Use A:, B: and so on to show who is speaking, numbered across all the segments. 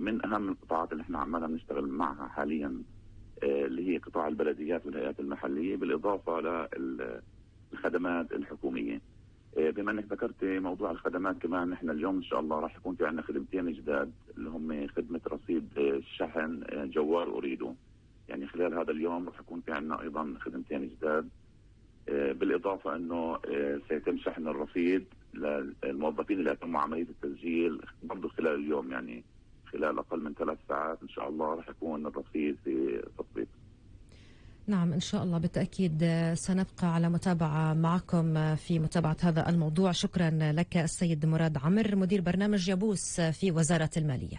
A: من اهم القطاعات اللي احنا عمالنا بنشتغل معها حاليا اللي هي قطاع البلديات والهيئات المحليه، بالاضافه للخدمات الحكوميه. بما انك ذكرت موضوع الخدمات، كمان نحن اليوم ان شاء الله راح يكون في عندنا خدمتين جداد اللي هم خدمه رصيد الشحن جوال اوريدو. يعني خلال هذا اليوم راح يكون في عندنا ايضا خدمتين جداد، بالاضافه انه سيتم شحن الرصيد للموظفين اللي يتم عمليه التسجيل برضه خلال اليوم، يعني خلال اقل من 3 ساعات ان شاء الله راح يكون الرصيد في تطبيق.
B: نعم إن شاء الله بالتأكيد سنبقى على متابعة معكم في متابعة هذا الموضوع. شكرا لك السيد مراد عمر، مدير برنامج يبوس في وزارة المالية.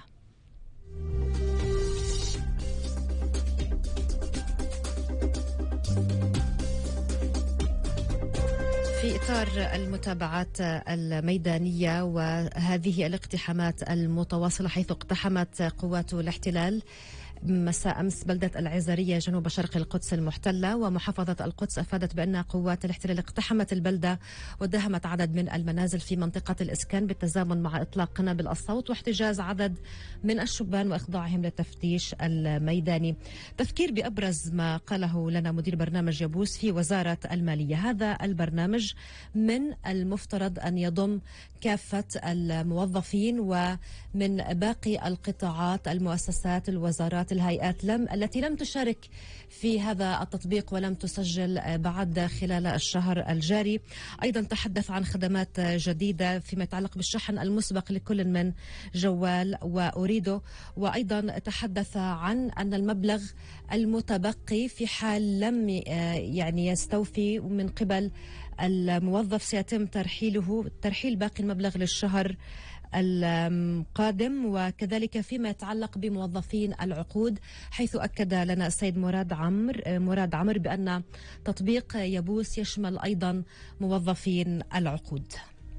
B: في إطار المتابعات الميدانية وهذه الاقتحامات المتواصلة، حيث اقتحمت قوات الاحتلال مساء أمس بلدة العزرية جنوب شرق القدس المحتلة، ومحافظة القدس أفادت بأن قوات الاحتلال اقتحمت البلدة وداهمت عدد من المنازل في منطقة الإسكان بالتزامن مع إطلاق قنابل الصوت واحتجاز عدد من الشبان وإخضاعهم للتفتيش الميداني. تذكير بأبرز ما قاله لنا مدير برنامج يبوس في وزارة المالية. هذا البرنامج من المفترض أن يضم كافة الموظفين ومن باقي القطاعات، المؤسسات، الوزارات، الهيئات التي لم تشارك في هذا التطبيق ولم تسجل بعد خلال الشهر الجاري. أيضا تحدث عن خدمات جديدة فيما يتعلق بالشحن المسبق لكل من جوال وأوريدو، وأيضا تحدث عن أن المبلغ المتبقي في حال لم يعني يستوفي من قبل الموظف سيتم ترحيل باقي المبلغ للشهر القادم، وكذلك فيما يتعلق بموظفين العقود، حيث أكد لنا السيد مراد عمر بأن تطبيق يبوس يشمل أيضا موظفين العقود.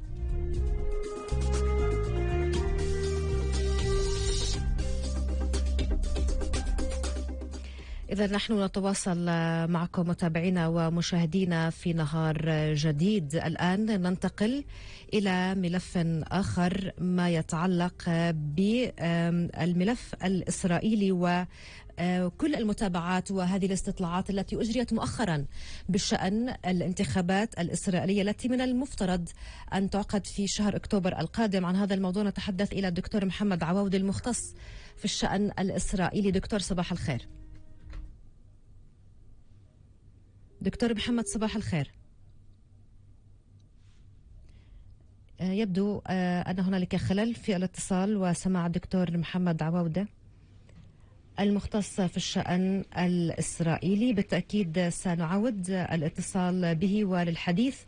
B: إذا نحن نتواصل معكم متابعينا ومشاهدينا في نهار جديد. الآن ننتقل إلى ملف آخر ما يتعلق بالملف الإسرائيلي وكل المتابعات وهذه الاستطلاعات التي أجريت مؤخرا بشأن الانتخابات الإسرائيلية التي من المفترض أن تعقد في شهر أكتوبر القادم. عن هذا الموضوع نتحدث إلى الدكتور محمد عواود المختص في الشأن الإسرائيلي. دكتور صباح الخير. دكتور محمد صباح الخير. يبدو أن هنالك خلل في الاتصال وسماع الدكتور محمد عواودة المختص في الشأن الإسرائيلي. بالتأكيد سنعود الاتصال به وللحديث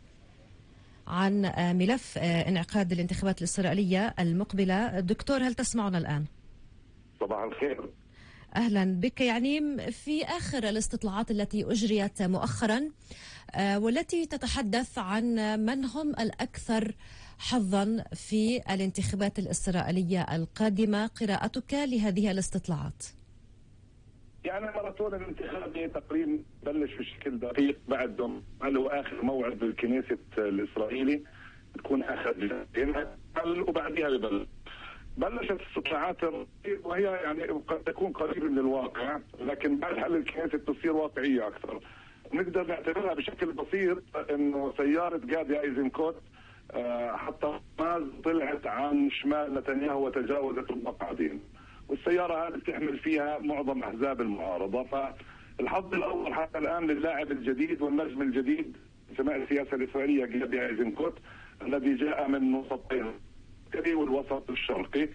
B: عن ملف انعقاد الانتخابات الإسرائيلية المقبلة. دكتور هل تسمعنا الآن؟
C: صباح الخير.
B: أهلا بك. يعني في آخر الاستطلاعات التي أجريت مؤخرا والتي تتحدث عن من هم الأكثر حظا في الانتخابات الإسرائيلية القادمة، قراءتك لهذه الاستطلاعات؟
C: يعني ماراثون الانتخابي تقريبا بلش بشكل دقيق بعد هل هو آخر موعد بالكنيسة الإسرائيلي تكون آخر جلسة وبعدها بلشت استطلاعات وهي يعني قد تكون قريبة من الواقع، لكن بعد حل الكنيسة تصير واقعية أكثر. نقدر نعتبرها بشكل بسيط إنه سيارة جادي أيزنكوت حتى ما طلعت عن شمال نتنياهو وتجاوزت المقعدين، والسيارة هذه تحمل فيها معظم أحزاب المعارضة. فالحظ الأول حتى الآن للاعب الجديد والنجم الجديد سماء السياسة الإسرائيلية جادي أيزنكوت الذي جاء من وسطين والوسط الشرقي.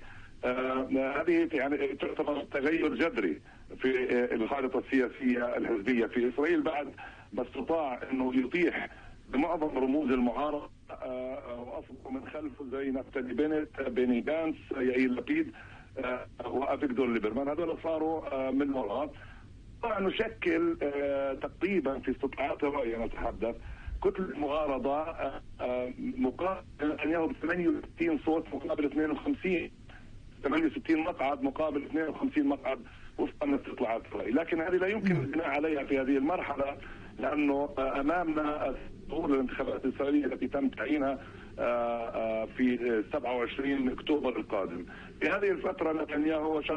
C: هذه يعني تعتبر تغير جذري في الخارطة السياسية الحزبية في إسرائيل بعد ما استطاع أنه يطيح بمعظم رموز المعارضة وأصبحوا من خلفه زي نفتالي بنت، بيني جانس، يائير لبيد وأفيغدور ليبرمان. هذول صاروا من وراء. طبعا نشكل تقريبا في استطلاعات الرأي نتحدث كتلة المعارضة مقابل نتنياهو ب 68 صوت مقابل 52 68 مقعد مقابل 52 مقعد وفقا لاستطلاعات الرأي، لكن هذه لا يمكن البناء عليها في هذه المرحلة لأنه أمامنا ظهور الانتخابات الإسرائيلية التي تم تعيينها في 27 أكتوبر القادم. في هذه الفترة نتنياهو